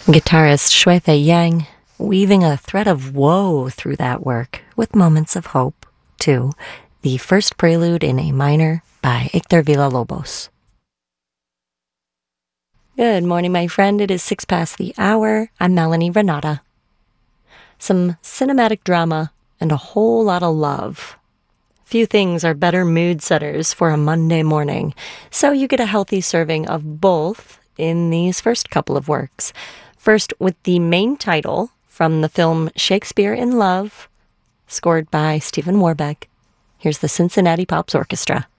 Guitarist Shuifei Yang weaving a thread of woe through that work with moments of hope, too. The first prelude in A minor by Hector Villa-Lobos. Good morning, my friend. It is 6 past the hour. I'm Melanie Renata. Some cinematic drama and a whole lot of love. Few things are better mood setters for a Monday morning, so you get a healthy serving of both in these first couple of works. First, with the main title from the film Shakespeare in Love, scored by Stephen Warbeck. Here's the Cincinnati Pops Orchestra.